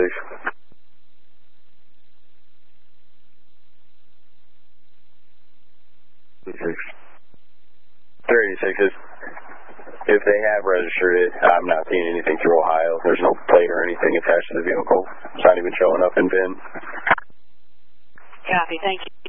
386 is, if they have registered it, I'm not seeing anything through Ohio. There's no plate or anything attached to the vehicle. It's not even showing up in VIN. Copy, thank you.